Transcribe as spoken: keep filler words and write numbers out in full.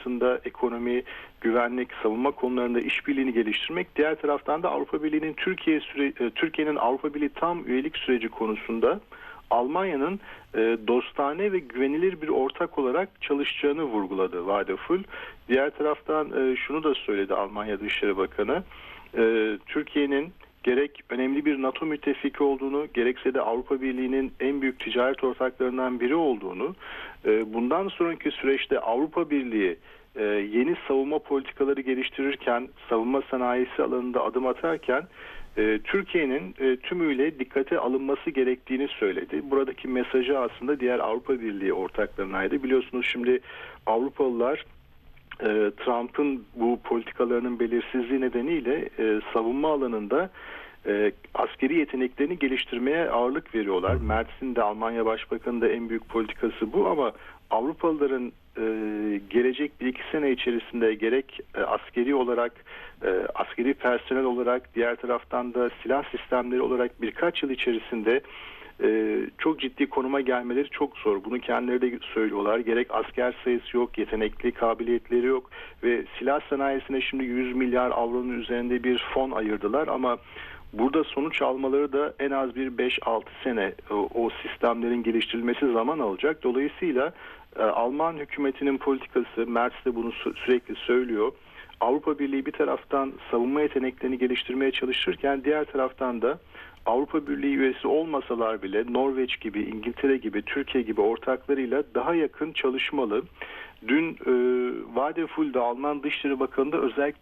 altında ekonomi, güvenlik, savunma konularında işbirliğini geliştirmek, diğer taraftan da Avrupa Birliği'nin Türkiye süre, Türkiye'nin Avrupa Birliği tam üyelik süreci konusunda Almanya'nın e, dostane ve güvenilir bir ortak olarak çalışacağını vurguladı Wadephul. Diğer taraftan e, şunu da söyledi Almanya Dışişleri Bakanı, e, Türkiye'nin gerek önemli bir NATO müttefiki olduğunu, gerekse de Avrupa Birliği'nin en büyük ticaret ortaklarından biri olduğunu, e, bundan sonraki süreçte Avrupa Birliği e, yeni savunma politikaları geliştirirken, savunma sanayisi alanında adım atarken, e, Türkiye'nin e, tümüyle dikkate alınması gerektiğini söyledi. Buradaki mesajı aslında diğer Avrupa Birliği ortaklarınaydı. Biliyorsunuz şimdi Avrupalılar Trump'ın bu politikalarının belirsizliği nedeniyle e, savunma alanında e, askeri yeteneklerini geliştirmeye ağırlık veriyorlar. Mertz'in de Almanya Başbakanı da en büyük politikası bu, ama Avrupalıların e, gelecek bir iki sene içerisinde gerek e, askeri olarak, e, askeri personel olarak, diğer taraftan da silah sistemleri olarak birkaç yıl içerisinde Ee, çok ciddi konuma gelmeleri çok zor. Bunu kendileri de söylüyorlar. Gerek asker sayısı yok, yetenekli kabiliyetleri yok ve silah sanayisine şimdi yüz milyar avronun üzerinde bir fon ayırdılar, ama burada sonuç almaları da en az bir beş altı sene o, o sistemlerin geliştirilmesi zaman alacak. Dolayısıyla e, Alman hükümetinin politikası, Merz de bunu sü- sürekli söylüyor. Avrupa Birliği bir taraftan savunma yeteneklerini geliştirmeye çalışırken, diğer taraftan da Avrupa Birliği üyesi olmasalar bile Norveç gibi, İngiltere gibi, Türkiye gibi ortaklarıyla daha yakın çalışmalı. Dün e, Wadephul'da Alman Dışişleri Bakanı da özellikle